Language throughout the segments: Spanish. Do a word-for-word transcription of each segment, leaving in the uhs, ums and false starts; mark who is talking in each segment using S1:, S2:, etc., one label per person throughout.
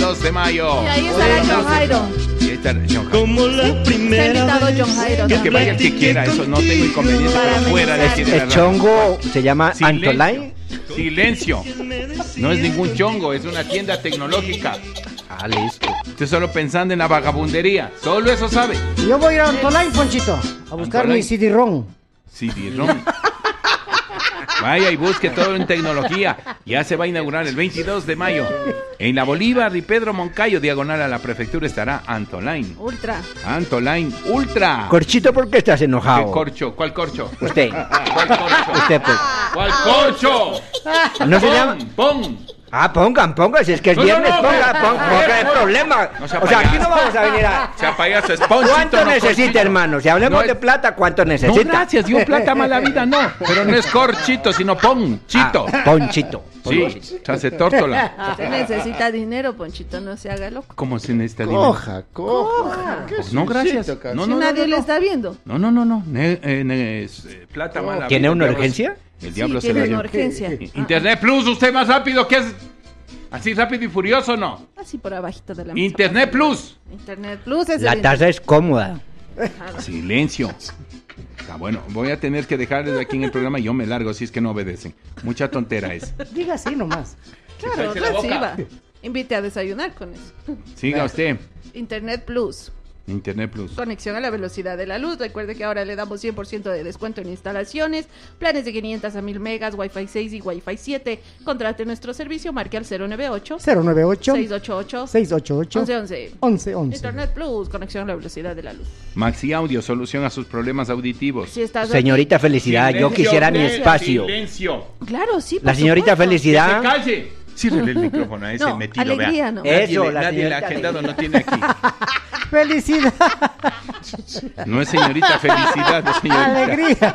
S1: veintidós de mayo.
S2: Y ahí estará John Jairo.
S1: Y ahí estará John Jairo.
S3: Como la
S2: Se ha
S3: primera
S2: invitado
S3: vez.
S2: John Jairo.
S1: Que,
S2: ¿no?
S1: que vaya el que quiera, eso no tengo inconveniente,
S2: Para
S1: pero fuera de aquí de la
S4: El
S1: radio.
S4: chongo se llama
S1: Silencio.
S4: Antolay.
S1: Silencio. No es ningún chongo, es una tienda tecnológica.
S4: Ah, listo.
S1: Usted solo pensando en la vagabundería. Solo eso sabe.
S5: Yo voy a ir a Antolay, Ponchito, a buscar
S1: Antolay.
S5: mi C D-ROM.
S1: C D-ROM. Vaya y busque todo en tecnología. Ya se va a inaugurar el veintidós de mayo. En la Bolívar y Pedro Moncayo, diagonal a la prefectura, estará Antoline.
S2: Ultra.
S1: Antoline Ultra.
S4: Corchito, ¿por qué estás
S1: ¿Qué
S4: enojado?
S1: corcho? ¿Cuál corcho?
S4: Usted.
S1: ¿Cuál corcho?
S4: Usted, pues.
S1: ¿Cuál corcho?
S4: ¿No se
S1: Pon,
S4: llama?
S1: Pon.
S4: Ah, pongan, pongan, si es que es
S1: No, no,
S4: viernes,
S1: no,
S4: pongan,
S1: no,
S4: pongan,
S1: no,
S4: pongan, el
S1: no.
S4: problema.
S1: No sea
S4: O sea, aquí
S1: payaso.
S4: no vamos a venir a...
S1: Sea payaso, es ponchito.
S4: ¿Cuánto
S1: no
S4: necesita,
S1: corchito.
S4: hermano? Si hablemos
S1: No es-
S4: de plata, ¿cuánto
S1: No,
S4: necesita?
S1: gracias, yo plata mala vida no. Pero no es corchito, sino ponchito.
S4: Ah, ponchito.
S1: Sí, se hace tórtola.
S2: Usted necesita dinero, Ponchito, no se haga loco.
S1: ¿Cómo se necesita dinero?
S6: Coja, coja. ¿Qué
S1: No, gracias.
S6: suicito, casi?
S1: No,
S2: Si
S1: no, no,
S2: nadie
S1: no,
S2: le
S1: no.
S2: está viendo.
S1: No, no, no, no. Ne- eh, ne- es, eh, plata mala
S4: ¿Tiene
S1: vida,
S4: una
S1: el diablo
S4: urgencia?
S1: se- El diablo
S2: Sí,
S1: se la
S2: tiene una
S1: lleva.
S2: urgencia.
S1: Internet Plus, usted más rápido que es. Así rápido y furioso, ¿no?
S2: Así por abajito de la mesa.
S1: Internet Plus.
S2: Internet Plus es
S4: La
S2: el
S4: tasa es cómoda.
S1: Silencio. Está bueno, voy a tener que dejarles aquí en el programa y yo me largo si es que no obedecen. Mucha tontera es.
S5: Diga así nomás.
S2: Claro,
S1: Cállese la boca.
S2: reciba. Invite a desayunar con eso.
S1: Siga usted.
S2: Internet Plus.
S1: Internet Plus.
S2: Conexión a la velocidad de la luz. Recuerde que ahora le damos cien por ciento de descuento en instalaciones. Planes de quinientos a mil megas, Wi-Fi seis y Wi-Fi siete. Contrate nuestro servicio. Marque al cero nueve ocho,
S5: cero nueve ocho,
S2: seis ocho ocho,
S5: seis ocho ocho,
S2: once once.
S5: once once.
S2: Internet Plus. Conexión a la velocidad de la luz.
S1: Maxi Audio, solución a sus problemas auditivos.
S2: Si estás
S4: Señorita Felicidad, yo
S1: Silencio,
S4: quisiera mi
S1: usted,
S4: espacio.
S1: Silencio.
S2: Claro, sí. por
S4: La señorita
S2: supuesto.
S1: Que se
S4: Felicidad.
S1: calle. Círrele el micrófono a ese
S2: No,
S1: metido,
S2: alegría,
S1: vea.
S2: no.
S1: Nadie,
S4: Eso,
S1: le-
S4: la
S1: nadie le ha
S4: señorita
S1: agendado, no tiene aquí.
S5: Felicidad,
S1: No es señorita felicidad, es señorita.
S5: alegría.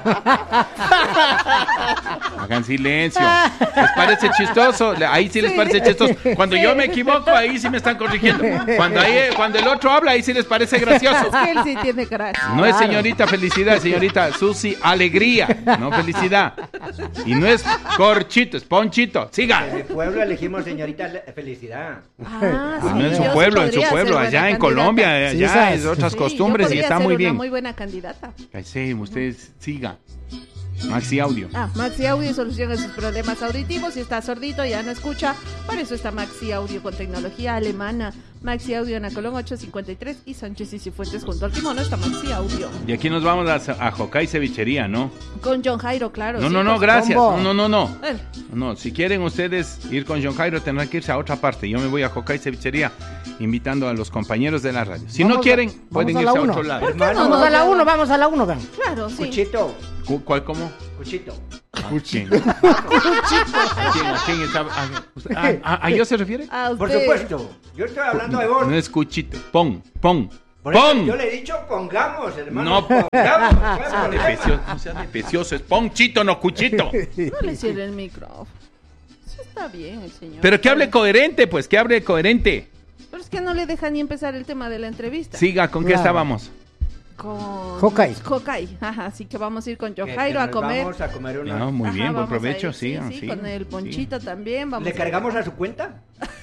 S1: Hagan silencio. ¿Les parece chistoso? Le- Ahí sí les parece chistoso. Cuando yo me equivoco, ahí sí me están corrigiendo. Cuando, ahí, cuando el otro habla, ahí sí les parece gracioso.
S2: Es que él sí tiene carácter.
S1: No es señorita felicidad, señorita Susi alegría, no felicidad. Y no es corchito, es ponchito. Siga.
S4: En mi pueblo elegimos señorita Felicidad.
S2: Ah, sí,
S1: Ah, no en su
S2: yo sí
S1: pueblo, en su
S2: podría
S1: pueblo,
S2: ser
S1: allá
S2: buena
S1: en
S2: candidata.
S1: Colombia,
S5: Sí,
S1: allá
S5: sabes.
S1: es otras
S2: Sí,
S1: costumbres
S2: yo
S1: y
S2: podría
S1: está
S2: ser
S1: muy
S2: una
S1: bien.
S2: muy buena candidata.
S1: Sí, usted siga. Maxi Audio.
S2: Ah, Maxi Audio soluciona sus problemas auditivos. Si está sordito, ya no escucha. Para eso está Maxi Audio con tecnología alemana. Maxi Audio en Acolón ocho cincuenta y tres y Sánchez y Cifuentes junto al Kimono está Maxi Audio.
S1: Y aquí nos vamos a, a Hokkaido Cevichería, ¿no?
S2: Con John Jairo, claro.
S1: No,
S2: sí,
S1: no, no,
S2: por
S1: gracias.
S5: combo.
S1: No, no, no, no.
S2: supuesto.
S1: No, si quieren ustedes ir con John Jairo tendrán que irse a otra parte. Yo me voy a Hokkaido Cevichería invitando a los compañeros de la radio. Si
S5: Vamos
S1: no
S5: a-
S1: quieren,
S5: vamos
S1: pueden
S5: a
S1: irse
S5: la
S1: a
S5: uno.
S1: otro lado.
S2: ¿Por qué no?
S5: Vamos a la uno, vamos a la uno, vean.
S2: Claro, sí.
S4: Cuchito,
S1: Cu- ¿Cuál, cómo?
S4: cuchito.
S1: ¿Quién? ¿A quién, a quién está? ¿A, usted- a- a- a yo se refiere?
S2: A
S4: Por
S2: usted.
S4: supuesto. Yo estoy hablando de vos.
S1: No es cuchito. Pon, pon,
S4: Por eso
S1: pon.
S4: yo le he dicho pongamos, hermano.
S1: No.
S4: Pongamos. no hay
S1: No sea de
S4: problema.
S1: pecioso, no sea de pecioso, es ponchito, no cuchito.
S2: No le cierre el micrófono. Eso está bien, el señor.
S1: Pero que hable coherente, pues, que hable coherente.
S2: Pero es que no le deja ni empezar el tema de la entrevista.
S1: Siga, ¿con qué
S5: Claro.
S1: estábamos?
S2: Con
S5: Hokkaido.
S2: Hokkaido. Ajá, así que vamos a ir con John
S4: Que-
S2: Jairo
S4: que
S2: a
S4: nos
S2: comer.
S4: Vamos a comer una.
S1: No, muy
S2: Ajá,
S1: bien, buen
S2: vamos a
S1: provecho,
S2: ir, sí,
S1: sigan,
S2: sí,
S1: sigan,
S2: con el ponchito
S1: sigan.
S2: también. Vamos
S4: ¿Le
S2: a-
S4: cargamos a su cuenta?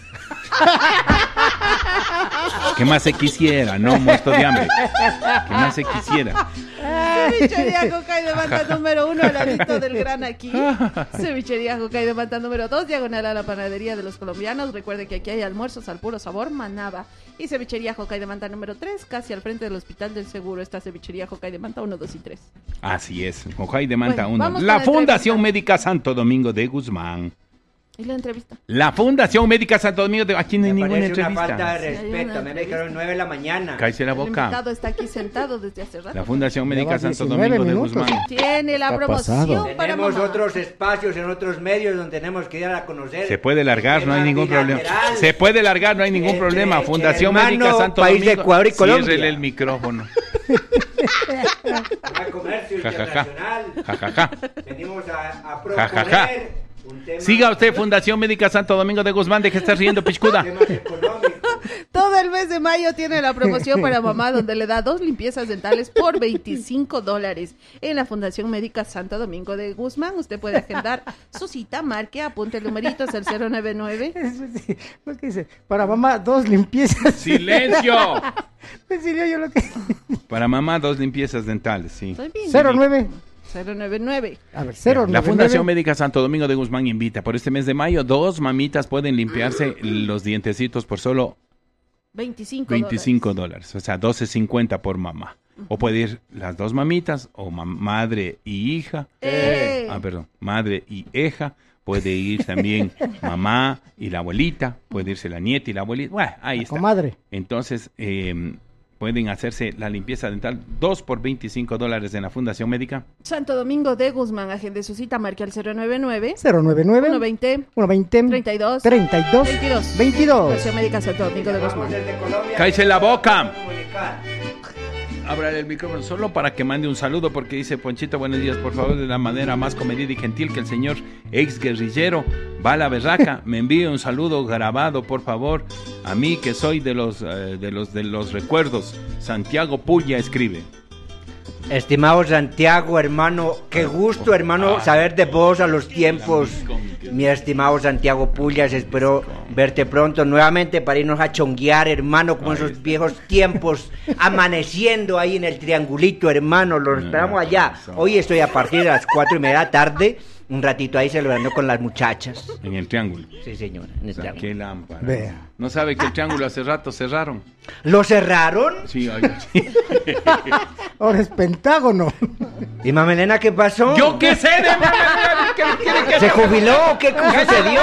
S1: ¿Qué más se quisiera? No, muerto de hambre. ¿Qué más se quisiera?
S2: Cevichería Hokkaido Manta número uno al ladito del gran aquí. Cevichería Hokkaido Manta número dos, diagonal a la panadería de los colombianos. Recuerde que aquí hay almuerzos al puro sabor Manaba. Y Cevichería Hokkaido Manta número tres, casi al frente del Hospital del Seguro está Cevichería Hokkaido Manta uno, dos y tres.
S1: Así es, Hokkaido de Manta
S2: Bueno,
S1: uno.
S2: vamos
S1: La
S2: con la
S1: Fundación
S2: entrevista.
S1: Médica Santo Domingo de Guzmán.
S2: ¿Y la entrevista?
S1: La Fundación Médica Santo Domingo de... Aquí no hay
S4: Me
S1: ninguna
S4: parece una falta
S1: entrevista.
S4: de
S2: Sí, hay una
S4: respeto. A mí me
S2: entrevista.
S4: dijeron nueve de la mañana.
S1: Cállese la
S2: El
S1: boca.
S2: invitado está aquí sentado desde hace rato.
S1: La Fundación
S5: Ya
S1: Médica
S5: va
S1: Santo
S5: diecinueve
S1: Domingo de
S5: minutos.
S1: Guzmán.
S2: Tiene la
S6: Está
S2: promoción
S6: pasado.
S2: para
S4: Tenemos
S2: mamá.
S4: otros espacios en otros medios donde tenemos que ir a conocer.
S1: Se puede largar, no hay
S4: Tema
S1: ningún problema.
S4: bilateral.
S1: Se puede largar, no hay ningún
S4: Entre
S1: problema.
S4: el
S1: Fundación
S4: hermano
S1: Médica Santo
S4: país de
S1: Domingo.
S4: Ecuador y Colombia.
S1: Ciérrele el micrófono.
S4: A comercio
S1: Ja, ja, ja.
S4: internacional.
S1: Ja, ja, ja.
S4: Venimos a, a
S1: Ja,
S4: proponer
S1: ja, ja.
S4: un tema.
S1: Siga usted, Fundación Médica Santo Domingo de Guzmán, deje de estar riendo, pichcuda.
S4: Temas económicos.
S2: Todo el mes de mayo tiene la promoción para mamá donde le da dos limpiezas dentales por veinticinco dólares. En la Fundación Médica Santo Domingo de Guzmán, usted puede agendar su cita, marque, apunte el numerito, es el cero nueve nueve.
S5: Sí, lo que dice, para mamá, dos limpiezas.
S1: ¡Silencio!
S5: Pues sí, yo lo que...
S1: Para mamá, dos limpiezas dentales, sí.
S2: Estoy bien.
S5: cero nueve.
S2: cero nueve nueve.
S5: A ver, cero nueve.
S1: La Fundación Médica Santo Domingo de Guzmán invita. Por este mes de mayo, dos mamitas pueden limpiarse los dientecitos por solo
S2: veinticinco,
S1: veinticinco dólares. O sea, doce cincuenta por mamá. O puede ir las dos mamitas, o ma- madre y hija.
S2: ¡Eh!
S1: Ah, perdón, madre y hija. Puede ir también mamá y la abuelita. Puede irse la nieta y la abuelita. Bueno, ahí
S5: La
S1: está.
S5: comadre.
S1: Entonces, eh, pueden hacerse la limpieza dental dos por veinticinco dólares en la Fundación Médica.
S2: Santo Domingo de Guzmán, agende su cita, marque al cero nueve nueve.
S5: cero nueve nueve.
S2: uno veinte.
S5: uno veinte.
S2: treinta y dos.
S5: treinta y dos.
S2: veintidós.
S5: veintidós.
S2: Fundación Médica Santo Domingo de
S4: Vamos
S2: Guzmán.
S4: desde Colombia.
S1: ¡Cállese la boca!
S4: Comunicar.
S1: Abra el micrófono solo para que mande un saludo porque dice Ponchito, buenos días, por favor, de la manera más comedida y gentil que el señor ex guerrillero Bala Berraca me envíe un saludo grabado, por favor, a mí que soy de los eh, de los de los recuerdos. Santiago Puya escribe.
S4: Estimado Santiago, hermano, qué gusto, hermano, saber de vos a los tiempos. Mi estimado Santiago Pullas, espero verte pronto nuevamente para irnos a chonguear, hermano, como esos viejos tiempos, amaneciendo ahí en el triangulito, hermano, los esperamos allá. Hoy estoy a partir de las cuatro y media de la tarde, un ratito ahí celebrando con las muchachas.
S1: En el triángulo.
S4: Sí, señora, en el
S1: O sea,
S4: triángulo.
S1: qué lámpara.
S5: Vea.
S1: ¿No sabe que el triángulo hace rato cerraron?
S4: ¿Lo cerraron?
S1: Sí, oiga, sí.
S5: Ahora es Pentágono.
S4: ¿Y Mamelena qué pasó?
S1: Yo qué sé de mamá, ¿qué quiere que
S4: ¿Se jubiló o qué sucedió?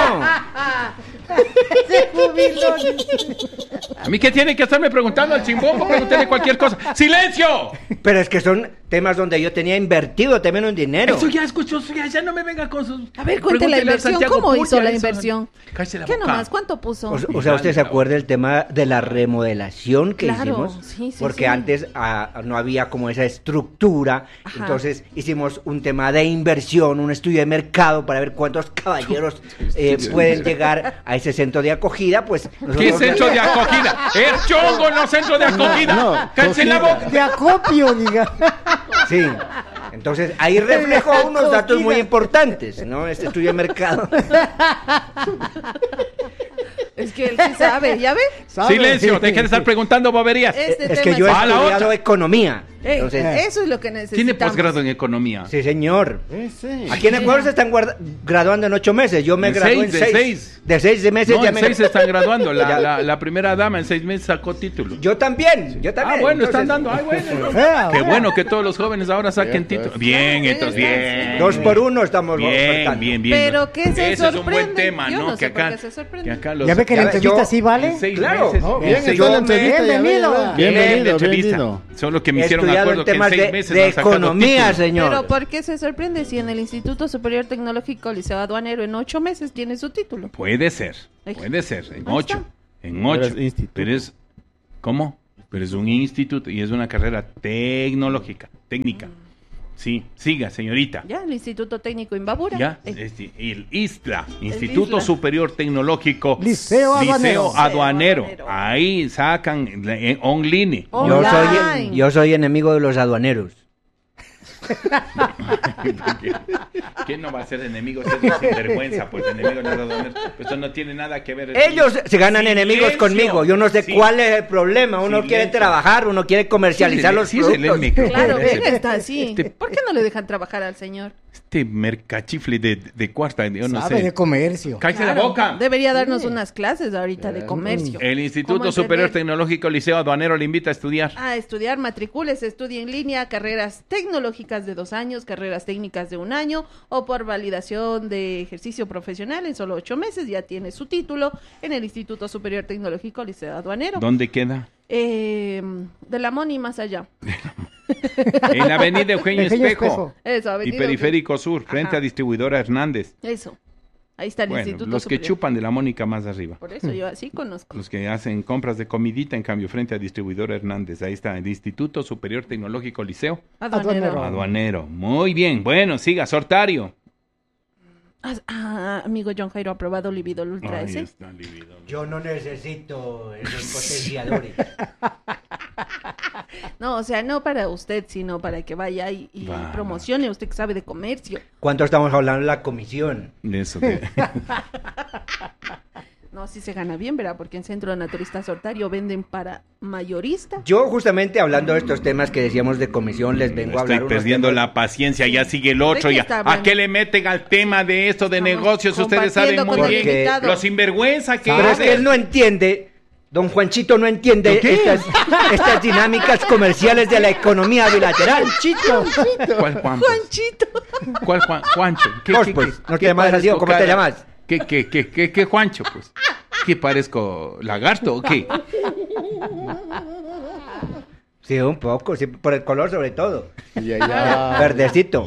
S5: Se jubiló.
S1: A mí qué tiene que estarme preguntando al chimbombo, pregúntele cualquier cosa. ¡Silencio!
S4: Pero es que son temas donde yo tenía invertido también un dinero.
S1: Eso ya escuchó, eso ya, ya no me venga con sus...
S2: A ver, cuente la
S1: Pregúntele a
S2: inversión.
S1: Santiago
S2: ¿Cómo
S1: Puya
S2: hizo la
S1: eso.
S2: inversión?
S1: Cállese la
S2: ¿Qué
S1: boca.
S2: nomás? ¿Cuánto puso?
S4: O, o sea, ¿usted se acuerda del tema de la remodelación que
S2: Claro,
S4: hicimos?
S2: sí, sí,
S4: Porque
S2: sí.
S4: antes ah, no había como esa estructura.
S2: Ajá.
S4: Entonces hicimos un tema de inversión, un estudio de mercado para ver cuántos caballeros eh, pueden llegar a ese centro de acogida. Pues
S1: ¿Qué
S4: nosotros-
S1: centro de acogida? ¡Es chongo, no centro de acogida!
S6: no,
S1: ¡Cállese la
S6: acogida.
S1: boca!
S5: De acopio, diga.
S4: Sí. Entonces ahí reflejó unos datos muy importantes, ¿no? Este estudio de mercado.
S2: Es que él sí sabe, ¿ya ve?
S5: ¿Sabe?
S1: Silencio, dejen de estar preguntando boberías.
S2: Este
S4: Es
S2: tema
S4: que yo he
S1: A la
S4: estudiado
S1: otra.
S4: economía.
S2: Eh,
S4: Entonces,
S2: eso es lo que necesitamos.
S1: Tiene posgrado en economía.
S4: sí, señor.
S6: Eh, sí.
S4: Aquí en Ecuador se están guarda- graduando en ocho meses. Yo me
S1: En
S4: gradué
S1: seis,
S4: en
S1: de
S4: seis.
S1: seis.
S4: De seis de meses
S1: No,
S4: ya
S1: en
S4: me
S1: seis se están graduando. La,
S4: Ya.
S1: la, la primera dama en seis meses sacó título.
S4: Yo también, yo también.
S1: Ah, bueno, están
S4: Entonces,
S1: dando. Ay, bueno.
S5: Vea,
S1: Qué
S5: vea.
S1: bueno que todos los jóvenes ahora saquen
S6: Cierto,
S1: título.
S6: es.
S1: Bien,
S2: Claro,
S1: entonces,
S2: sí,
S1: bien.
S4: Dos por uno estamos
S1: Bien,
S4: ofertando.
S1: bien, bien.
S2: Pero que se
S1: Ese es un buen
S2: sorprende.
S1: tema,
S2: Yo
S1: ¿no?
S2: no
S1: que
S2: sé por
S1: acá,
S2: qué se sorprende.
S1: que acá los...
S5: Ya ve que la
S4: Ya,
S5: entrevista
S4: yo-
S5: sí vale.
S1: en seis
S4: Claro.
S1: meses.
S6: No,
S1: en
S6: bien,
S1: seis-
S6: está la
S4: yo
S6: entrevista,
S4: me-
S6: ya ve,
S5: Bienvenido.
S6: ya ve.
S1: Bien,
S6: Bienvenido,
S1: de entrevista.
S6: bienvenido.
S1: Solo que me
S4: He
S1: hicieron
S4: estudiado
S1: acuerdo
S4: en
S1: que en
S4: temas
S1: seis
S4: de,
S1: meses
S4: de
S1: han sacado
S4: economía,
S1: títulos.
S4: señor.
S2: Pero ¿por qué se sorprende si en el Instituto Superior Tecnológico Liceo Aduanero en ocho meses tiene su título?
S1: Puede ser,
S2: Ay.
S1: puede ser, en
S2: Ahí
S1: ocho,
S2: está.
S1: en
S6: Pero
S1: ocho,
S6: es instituto.
S1: pero es, ¿cómo? Pero es un instituto y es una carrera tecnológica, técnica. Sí, siga, señorita.
S2: Ya, el Instituto Técnico Imbabura.
S1: Ya,
S2: Eh,
S1: este, el ISLA, Instituto
S2: ISLA.
S1: Superior Tecnológico
S5: Liceo Aduanero.
S1: Liceo Aduanero.
S2: Liceo Aduanero.
S1: Ahí sacan en online.
S2: Oh.
S4: Yo soy,
S2: Online.
S4: yo soy enemigo de los aduaneros.
S1: ¿Quién no va a ser enemigo? Usted es un sinvergüenza, pues enemigo de los aduaneros. Esto no tiene nada que ver.
S4: Ellos se ganan enemigos
S1: Silencio.
S4: conmigo. Yo no sé
S1: Sí.
S4: cuál es el problema. Uno
S1: Silencio.
S4: quiere trabajar, uno quiere comercializar los
S1: Sí, sí, el
S4: productos.
S1: micrófono.
S2: Claro,
S1: Ese-
S2: ven, está así.
S1: Este,
S2: ¿Por qué no le dejan trabajar al señor?
S1: este mercachifle de, de cuarta, yo no
S5: Sabe
S1: sé.
S5: de comercio.
S1: Cállese la
S2: Claro,
S1: boca.
S2: Debería darnos unas clases ahorita de comercio.
S1: El Instituto
S2: ¿Cómo
S1: Superior
S2: entender?
S1: Tecnológico Liceo Aduanero le invita a estudiar.
S2: A estudiar, matricúlese, estudie en línea, carreras tecnológicas de dos años, carreras técnicas de un año o por validación de ejercicio profesional en solo ocho meses. Ya tiene su título en el Instituto Superior Tecnológico Liceo Aduanero.
S1: ¿Dónde queda?
S2: Eh, de la Moni más allá.
S1: En la avenida Eugenio
S5: Eugenio
S1: Espejo,
S5: Espejo.
S2: Eso,
S1: y
S2: Avenida
S1: Periférico Sur, frente
S2: Ajá.
S1: a Distribuidora Hernández.
S2: Eso. Ahí está el
S1: Bueno,
S2: Instituto
S1: los que
S2: Superior.
S1: chupan de la Mónica más arriba.
S2: Por eso yo así conozco.
S1: Los que hacen compras de comidita, en cambio, frente a Distribuidora Hernández. Ahí está, el Instituto Superior Tecnológico Liceo
S2: Aduanero.
S5: Aduanero.
S1: Aduanero. Muy bien, bueno, siga, sortario.
S2: Ah, ah, amigo John Jairo, aprobado Lividol Ultra
S1: Ahí
S2: S.
S1: está, Lividol.
S4: Yo no necesito esos potenciadores.
S2: No, o sea, no para usted, sino para que vaya y, y
S1: Va,
S2: promocione, usted que sabe de comercio.
S4: ¿Cuánto estamos hablando de la comisión?
S1: De eso que...
S2: No, sí se gana bien, ¿verdad? Porque en Centro Naturista Sortario venden para mayorista.
S4: Yo justamente hablando de estos temas que decíamos de comisión, les vengo a
S1: Estoy
S4: hablar unos
S1: perdiendo
S4: temas-
S1: la paciencia, ya sigue el otro.
S2: ¿De qué
S1: Ya.
S2: está
S1: ¿A
S2: hablando?
S1: qué le meten al tema de esto de
S2: Estamos
S1: negocios? Ustedes saben
S2: compartiendo
S1: muy
S2: con el
S1: bien.
S2: invitado.
S1: Los sinvergüenza que
S4: Pero es que él no entiende, don Juanchito no entiende
S1: ¿Qué?
S4: estas, estas dinámicas comerciales de la economía bilateral.
S5: Chito.
S1: ¿Cuál Juan? pues?
S2: Juanchito.
S1: ¿Cuál Juan? Juancho. ¿Qué,
S4: Vos,
S1: qué,
S4: pues,
S1: qué-
S4: no
S1: qué
S4: te llamas así,
S1: parezco
S4: ¿o cómo te
S1: cara?
S4: llamas?
S1: ¿Qué, qué, qué, qué, qué Juancho, pues? ¿Qué parezco lagarto o qué?
S4: Sí, un poco, sí, por el color sobre todo.
S6: Ya, ya.
S4: Verdecito.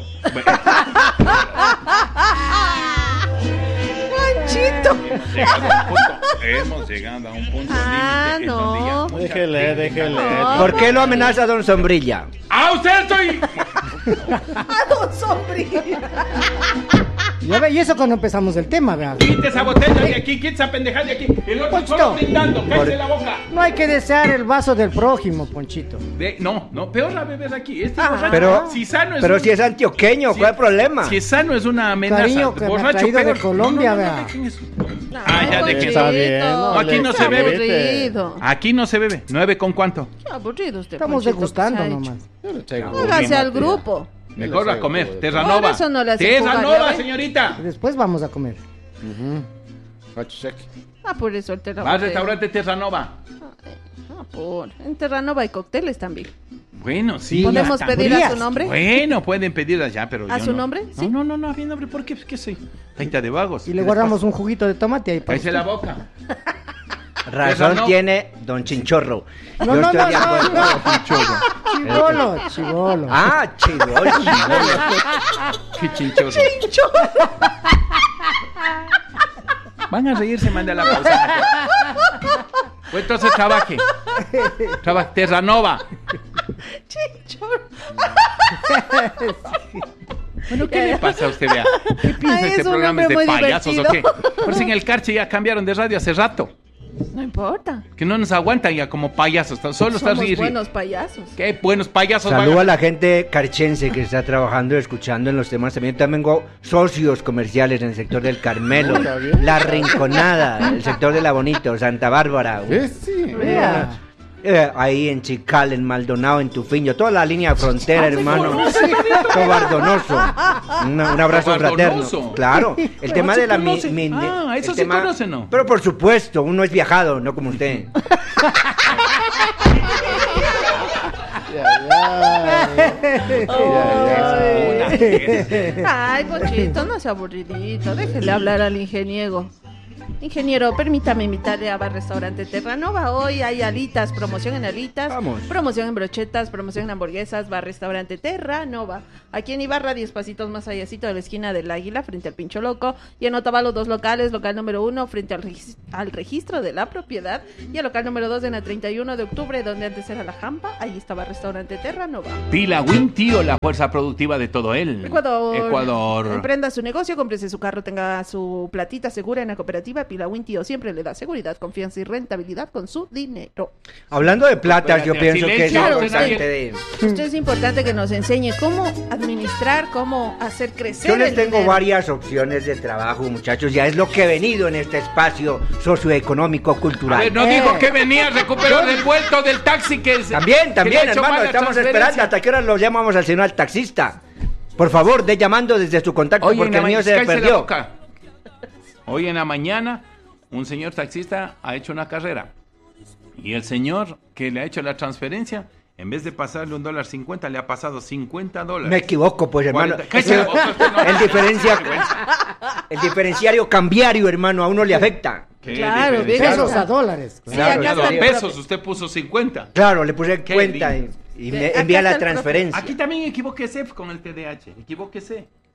S2: Juanchito.
S1: Llegado a un punto- hemos llegado a un punto
S2: Ah,
S1: límite en donde ya
S2: no.
S1: mucha
S6: Déjele,
S1: gente-
S6: déjele.
S2: No.
S4: ¿Por qué lo amenaza don Sombrilla?
S1: ¡Ah, usted estoy!
S2: ¡A don Sombrilla!
S5: Ya ve, y eso cuando empezamos el tema, vea.
S1: Quite esa botella de aquí, quite esa pendejada de aquí. El otro
S5: Ponchito.
S1: solo brindando, cállese la boca.
S5: No hay que desear el vaso del prójimo, Ponchito.
S1: Ve, no, no, peor la bebes aquí. Este
S2: Ah.
S1: borracho,
S4: Pero,
S1: si sano es
S4: pero
S1: un-
S4: si es antioqueño,
S1: si-
S4: ¿cuál es el problema?
S1: Si es sano es una amenaza.
S5: Cariño, que me ha
S1: borracho,
S5: traído de
S1: peor.
S5: Colombia,
S1: No, no, no,
S5: vea.
S1: dejen eso.
S2: No,
S1: Ah, ya, de que-
S6: Está bien, no,
S1: Aquí no
S2: Qué
S1: se bebe.
S2: aburrido.
S1: Aquí no se bebe. ¿Nueve con cuánto?
S2: Qué aburrido usted,
S5: Estamos
S2: Ponchito,
S5: degustando
S2: que se ha hecho.
S5: nomás.
S6: Yo le traigo
S2: Hágase al
S6: una
S2: grupo.
S1: Mejor a comer.
S2: Por
S1: Terranova.
S2: eso no le hace jugar, ¿ya
S1: Terranova,
S2: ve?
S1: señorita.
S5: Y después vamos a comer.
S6: Macho seco.
S2: Ah, por eso el Terranova.
S1: Va al restaurante Terranova.
S2: Ah, por. En Terranova hay cócteles también.
S1: Bueno, sí.
S5: Sí,
S2: ¿Podemos
S1: hasta-
S2: pedir a su
S5: frías.
S2: nombre?
S1: Bueno, pueden pedir allá, pero
S2: ¿A
S1: yo
S2: su
S1: no.
S2: nombre?
S1: No,
S2: Sí.
S1: no, no, no, a mi nombre, ¿por qué? ¿Qué soy? Taita de vagos.
S5: Y le guardamos un juguito de tomate ahí para
S1: Cállese la
S5: usted.
S1: boca.
S4: Razón
S1: Eso no.
S4: tiene don Chinchorro.
S5: No,
S4: Yo
S5: no,
S4: estoy
S5: no,
S4: de
S5: no,
S4: acuerdo.
S5: no. Chivolo, chivolo.
S4: Ah, chivol, chivol.
S1: Qué chinchoso. Van a reírse, manda a la pausa. Pues entonces trabaje. Trabaje. Terranova.
S2: Chinchorro.
S1: Bueno, ¿qué le pasa a usted, vea? ¿Qué piensa
S2: Ay,
S1: este
S2: es un
S1: programa es de
S2: hombre muy
S1: payasos o qué?
S2: divertido.
S1: Por si en el Carche ya cambiaron de radio hace rato.
S2: No importa.
S1: Que no nos aguantan ya como payasos. Solo está
S2: Somos
S1: rir.
S2: buenos payasos.
S1: Qué buenos payasos.
S4: Saludo
S1: van
S4: a la gente carchense que está trabajando y escuchando en los temas. También tengo socios comerciales en el sector del Carmelo,
S6: Está bien.
S4: La Rinconada, el sector de La Bonito, Santa Bárbara.
S6: ¿Ves? Sí.
S5: Vea.
S4: Eh, ahí en Chical, en Maldonado, en Tufiño, toda la línea
S1: Ah,
S4: frontera, hermano. Cobardonoso. Un, un abrazo
S1: Cobardonoso.
S4: fraterno. Claro, el
S1: Pero
S4: tema
S1: sí
S4: de la mi-
S1: conoce.
S4: mi-
S1: Ah, eso
S4: el
S1: sí
S4: tema-
S1: conoce, ¿no?
S4: Pero por supuesto, uno es viajado, no como usted.
S6: Ya, ya. Ya, ya.
S2: Ay, Ponchito, no sea aburridito. Déjele hablar al ingeniero. Ingeniero, permítame invitarle a Bar Restaurante Terranova. Hoy hay alitas, promoción en alitas,
S4: Vamos.
S2: promoción en brochetas, promoción en hamburguesas, Bar Restaurante Terranova. Aquí en Ibarra, diez pasitos más allácito de la esquina del Águila, frente al Pincho Loco. Y en Otavalo, dos locales, local número uno, frente al, regis- al registro de la propiedad. Y el local número dos en la treinta y uno de octubre, donde antes era la Jampa. Ahí estaba Restaurante Terranova.
S1: Pila Win, tío, la fuerza productiva de todo él.
S2: Ecuador.
S1: Ecuador.
S2: Emprenda su negocio, cómprese su carro, tenga su platita segura en la cooperativa. Pila Win Tío siempre le da seguridad, confianza y rentabilidad con su dinero.
S4: Hablando de platas, yo
S1: Espérate,
S4: pienso que es
S1: silencio,
S4: importante
S1: usted
S4: de...
S2: Usted es importante que nos enseñe cómo administrar, cómo hacer crecer.
S4: Yo les
S2: el
S4: tengo
S2: dinero.
S4: varias opciones de trabajo, muchachos. Ya es lo que he venido en este espacio socioeconómico
S1: A
S4: cultural.
S1: ver, no
S5: Eh.
S1: dijo que venía, recuperó del vuelto del taxi que es.
S4: También,
S1: que
S4: también,
S1: le ha hecho
S4: hermano,
S1: mala
S4: estamos
S1: transferencia.
S4: esperando. ¿Hasta qué hora lo llamamos al señor al taxista? Por favor, de llamando desde su contacto
S1: Oye,
S4: porque
S1: en la
S4: el mío
S1: ma-
S4: se
S1: cállese la
S4: perdió.
S1: boca. Hoy en la mañana, un señor taxista ha hecho una carrera. Y el señor que le ha hecho la transferencia, en vez de pasarle un dólar cincuenta, le ha pasado cincuenta dólares.
S4: Me equivoco, pues, hermano.
S1: cuarenta. Cállese la boca, usted no-
S4: El diferencia,
S1: Vergüenza.
S4: el diferenciario cambiario, hermano, a uno le afecta.
S1: Qué
S2: Claro,
S1: diferencia.
S2: bien.
S5: Pesos a dólares.
S2: Sí,
S4: Claro,
S2: acá
S1: Ya
S2: está
S1: dos
S2: el
S1: pesos,
S2: profe.
S1: usted puso cincuenta.
S4: Claro, le puse
S1: Qué
S4: cuenta y,
S1: lindo.
S4: y
S2: Sí,
S4: me
S2: acá
S4: envía
S2: está
S4: la
S2: el profe.
S4: transferencia.
S1: Aquí también equivóquese con el T D A H. Equivóquese.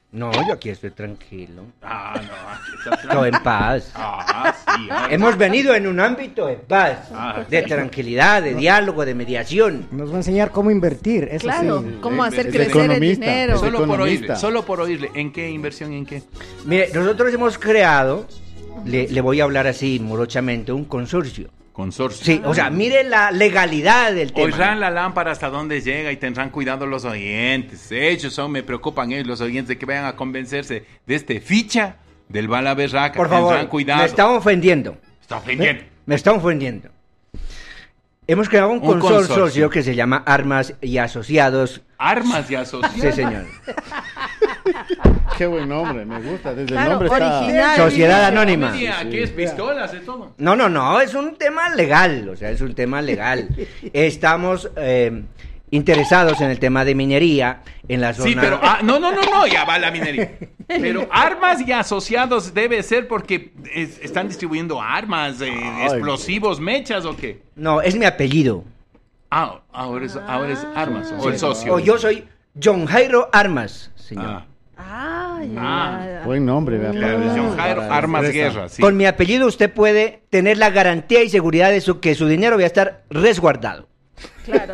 S4: No, yo aquí estoy tranquilo.
S1: Ah, no, aquí está
S4: Estoy
S1: tranquilo.
S4: en paz.
S1: Ah, sí. ahora-
S4: Hemos venido en un ámbito de paz,
S1: Ah,
S4: de tranquilidad, de diálogo, de mediación.
S5: Nos va a enseñar cómo invertir, eso
S2: Claro,
S5: sí.
S2: cómo
S1: es-
S2: hacer
S1: es
S2: crecer el
S6: economista,
S2: dinero.
S6: es
S1: Solo por
S6: economista.
S1: oírle, solo por oírle. ¿En qué inversión? ¿En qué?
S4: Mire, nosotros hemos creado, le, le voy a hablar así morochamente, un consorcio.
S1: Consorcio.
S4: Sí, o sea, mire la legalidad del tema.
S1: Oirán la lámpara hasta dónde llega y tendrán cuidado los oyentes. Ellos son, me preocupan ellos, los oyentes, de que vayan a convencerse de este ficha del bala berraca.
S4: Por
S1: Tendrán
S4: favor,
S1: cuidado.
S4: me está ofendiendo.
S1: Está ofendiendo.
S4: Me está ofendiendo. Hemos creado un,
S1: Un
S4: consorcio,
S1: consorcio.
S4: que se llama Armas y Asociados.
S1: Armas y asociados.
S4: Sí, señor.
S6: Qué buen nombre, me gusta. Desde
S2: Claro,
S6: el nombre está...
S2: original.
S4: Sociedad Anónima.
S1: Mira, aquí es pistolas de todo.
S4: No, no, no, es un tema legal, o sea, es un tema legal. Estamos eh, interesados en el tema de minería en la zona...
S1: Sí, pero ah, no, no, no, no, ya va la minería. Pero armas y asociados debe ser porque es- están distribuyendo armas, eh,
S6: Ay.
S1: explosivos, mechas o qué.
S4: No, es mi apellido.
S1: Ah, ahora es, ahora es armas o el socio.
S4: O yo soy John Jairo Armas, señor.
S1: Ah,
S2: Ah, ya,
S1: Ah.
S2: ya.
S6: Buen nombre, ¿verdad?
S1: la versión Jairo,
S6: Para
S1: armas
S6: empresa.
S1: guerra, sí.
S4: Con mi apellido usted puede tener la garantía y seguridad de su, que su dinero va a estar resguardado.
S2: Claro.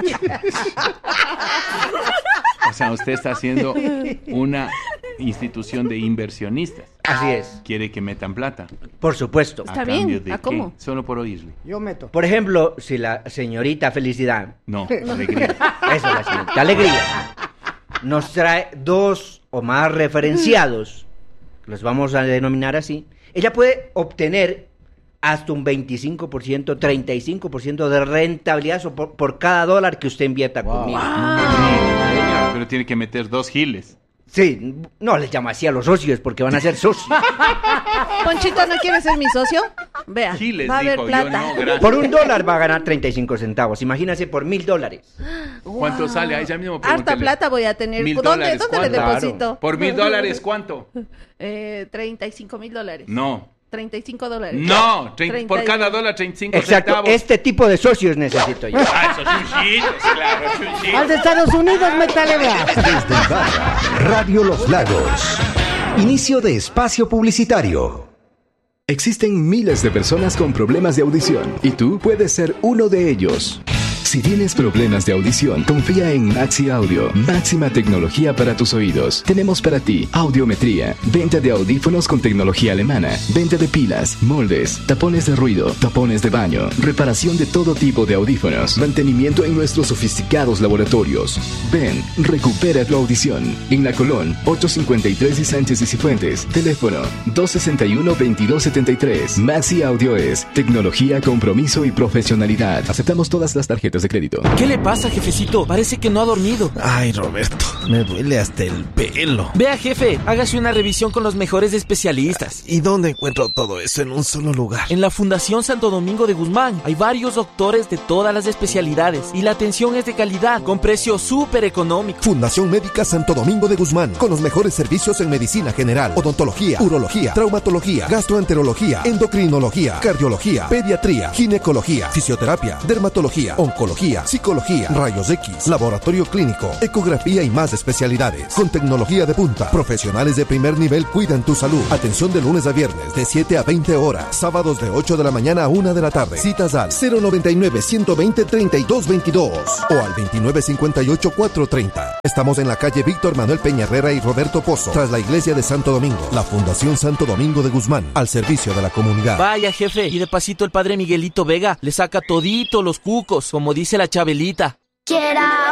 S1: O sea, usted está haciendo una institución de inversionistas.
S4: Así es,
S1: Quiere que metan plata.
S4: por supuesto.
S2: Está
S1: ¿A
S2: bien,
S1: cambio de
S2: ¿a
S1: qué?
S2: cómo?
S1: Solo por oírle.
S5: Yo meto.
S4: Por ejemplo, si la señorita Felicidad,
S1: No, alegría.
S4: eso es la señorita Alegría, nos trae dos o más referenciados, los vamos a denominar así, ella puede obtener hasta un veinticinco por ciento, treinta y cinco por ciento de rentabilidad so- por, por cada dólar que usted invierta
S6: Wow.
S4: conmigo.
S1: Pero tiene que meter dos giles.
S4: Sí, no les llamo así a los socios porque van a ser socios.
S2: Ponchito, ¿no quiere ser mi socio? Vea,
S1: Giles,
S2: va a haber
S1: dijo, yo
S2: plata.
S1: no, gracias.
S4: Por un dólar va a ganar treinta y cinco centavos, imagínese por mil dólares.
S1: ¿Cuánto sale? Ahí ya mismo
S2: Harta
S1: pregúntele.
S2: plata voy a tener.
S1: Mil
S2: ¿Dónde,
S1: dólares,
S2: ¿dónde le
S1: ¿cuánto?
S2: deposito?
S1: Por mil dólares, ¿cuánto?
S2: Eh, treinta y cinco mil dólares.
S1: No.
S2: treinta y cinco dólares.
S1: No, trein-
S2: treinta
S1: por
S2: y-
S1: cada dólar treinta y cinco
S4: Exacto,
S1: centavos.
S4: este tipo de socios necesito yo.
S1: Ah, esos chuchitos, claro, chuchitos.
S5: Al de Estados Unidos, métale, vea.
S3: Desde Ibarra, Radio Los Lagos. Inicio de espacio publicitario. Existen miles de personas con problemas de audición y tú puedes ser uno de ellos. Si tienes problemas de audición, confía en Maxi Audio, máxima tecnología para tus oídos. Tenemos para ti audiometría, venta de audífonos con tecnología alemana, venta de pilas, moldes, tapones de ruido, tapones de baño, reparación de todo tipo de audífonos, mantenimiento en nuestros sofisticados laboratorios. Ven, recupera tu audición. En La Colón, ochocientos cincuenta y tres y Sánchez y Cifuentes. Teléfono dos sesenta y uno, veintidós setenta y tres. Maxi Audio es tecnología, compromiso y profesionalidad. Aceptamos todas las tarjetas de crédito.
S7: ¿Qué le pasa, jefecito? Parece que no ha dormido.
S8: Ay, Roberto, me duele hasta el pelo.
S7: Vea, jefe, hágase una revisión con los mejores especialistas.
S8: ¿Y dónde encuentro todo eso en un solo lugar?
S7: En la Fundación Santo Domingo de Guzmán hay varios doctores de todas las especialidades y la atención es de calidad, con precio súper económico.
S9: Fundación Médica Santo Domingo de Guzmán, con los mejores servicios en medicina general, odontología, urología, traumatología, gastroenterología, endocrinología, cardiología, pediatría, ginecología, fisioterapia, dermatología, oncología, psicología, rayos X, laboratorio clínico, ecografía y más especialidades. Con tecnología de punta, profesionales de primer nivel cuidan tu salud. Atención de lunes a viernes de siete a veinte horas, sábados de ocho de la mañana a una de la tarde. Citas al cero noventa y nueve, ciento veinte, treinta y dos veintidós o al veintinueve cincuenta y ocho, cuatrocientos treinta. Estamos en la calle Víctor Manuel Peña Herrera y Roberto Pozo, tras la iglesia de Santo Domingo. La Fundación Santo Domingo de Guzmán, al servicio de la comunidad.
S7: Vaya, jefe, y de pasito el padre Miguelito Vega le saca todito los cucos, como dice la Chabelita.
S10: Quiera